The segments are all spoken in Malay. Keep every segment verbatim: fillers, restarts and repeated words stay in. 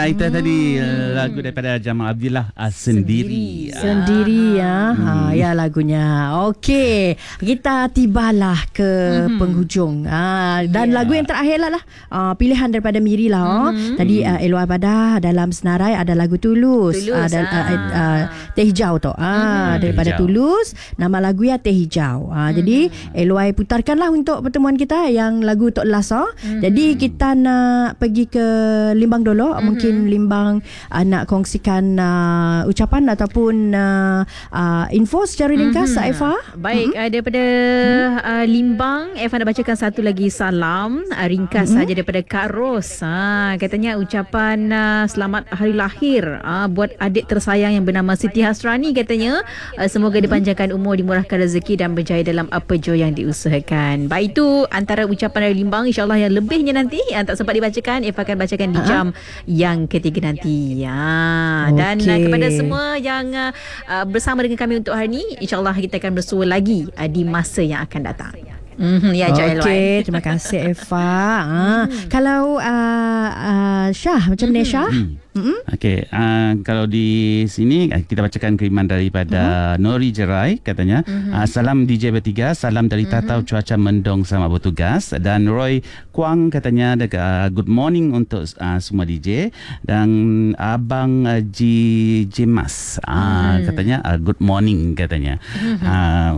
Itu Hmm. tadi uh, lagu daripada Jamal Abdillah uh, Sendiri. Sendiri ya. Hmm. Ha, ya lagunya. Okey, kita tibalah ke hmm. penghujung. Ha, dan yeah. lagu yang terakhir lah, lah uh, pilihan daripada Miri lah. Oh. Hmm. Tadi uh, Elwai Padah dalam senarai ada lagu Tulus. Tulus. Ada Ah. uh, uh, Teh Hijau tu. Ah hmm. daripada Teh Hijau. Tulus. Nama lagu ya Teh Hijau. Ha, hmm. Jadi Elwai putarkanlah untuk pertemuan kita yang lagu Tok Las. Oh. Hmm. Jadi kita nak pergi ke Limbang dulu. Hmm. Mungkin Limbang uh, nak kongsikan uh, ucapan ataupun uh, uh, info secara ringkas, mm-hmm. Eva. Baik, mm-hmm. uh, daripada uh, Limbang, Eva nak bacakan satu lagi salam uh, ringkas mm-hmm. saja daripada Kak Ros. Ha, katanya ucapan uh, selamat hari lahir uh, buat adik tersayang yang bernama Siti Hasrani, katanya uh, semoga dipanjangkan umur, dimurahkan rezeki dan berjaya dalam apa jua yang diusahakan. Baik, itu antara ucapan dari Limbang. InsyaAllah yang lebihnya nanti yang tak sempat dibacakan, Eva akan bacakan di jam uh-huh. yang ketiga nanti. Ya. Dan okay. uh, kepada semua yang uh, uh, bersama dengan kami untuk hari ini, insyaAllah kita akan bersua lagi uh, di masa yang akan datang. Mm-hmm, ya, Okey, terima kasih Eva. Ha, mm. Kalau uh, uh, Syah, macam mana Syah? Mm. Mm-hmm. Okey, uh, kalau di sini kita bacakan kiriman daripada mm-hmm. Nori Jerai, katanya mm-hmm. uh, salam D J bertiga, salam dari Tatau, mm-hmm. cuaca mendung, selamat bertugas. Dan Roy Kuang katanya uh, good morning untuk uh, semua D J. Dan Abang uh, G Jimas uh, mm-hmm. katanya uh, good morning katanya. Mm-hmm. uh,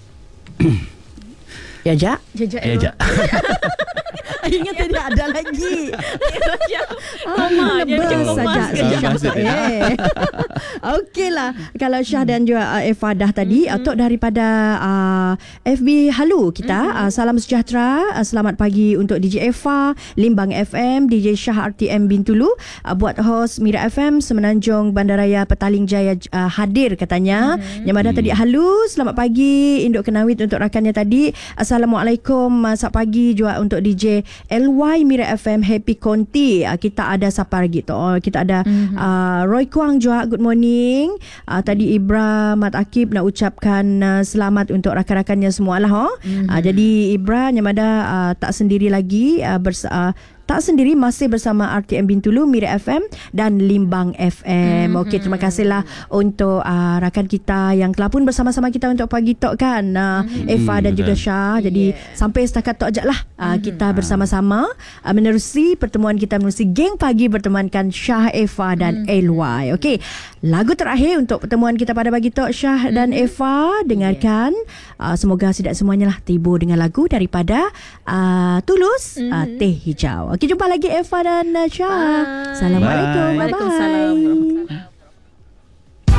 Ya, Jak. Ya, Jak. Akhirnya tidak ada lagi. Koma. Dia macam koma sekejap. Okeylah. Kalau Syah dan juga uh, Eva dah tadi, mm-hmm. Atok daripada uh, F B Halu kita. Mm-hmm. Uh, salam sejahtera. Uh, selamat pagi untuk D J Eva, Limbang F M, D J Syah R T M Bintulu. Uh, buat host Mira F M, Semenanjung Bandaraya Petaling Jaya uh, hadir katanya. Mm-hmm. Yang ada tadi Halu. Selamat pagi Induk Kenawit untuk rakannya tadi. Assalamualaikum. Uh, selamat pagi juga untuk D J L Y Mira F M Happy Conti. Uh, kita ada siapa lagi tu? Oh, kita ada mm-hmm. uh, Roy Kuang juga. Good morning. Uh, tadi Ibra Mat Akib nak ucapkan uh, selamat untuk rakan-rakannya semua lah. Oh. Mm-hmm. Uh, jadi Ibra yang ada uh, tak sendiri lagi. Uh, bersa- uh, tak sendiri, masih bersama R T M Bintulu, Mira F M dan Limbang F M. Mm-hmm. Okey, terima kasihlah untuk uh, rakan kita yang telah pun bersama-sama kita untuk pagi talk kan. Uh, mm-hmm. Eva dan juga Syah. Jadi yeah. sampai setakat talk je lah. Uh, mm-hmm. Kita bersama-sama uh, menerusi pertemuan kita, menerusi geng pagi bertemankan Syah, Eva dan mm-hmm. L Y. Okey, lagu terakhir untuk pertemuan kita pada pagi talk Syah mm-hmm. dan Eva. Dengarkan. Yeah. Uh, semoga tidak semuanya lah tiba dengan lagu daripada uh, Tulus, mm-hmm. uh, Teh Hijau. Okey, jumpa lagi Eva dan Syah. Assalamualaikum. Bye. Waalaikumsalam.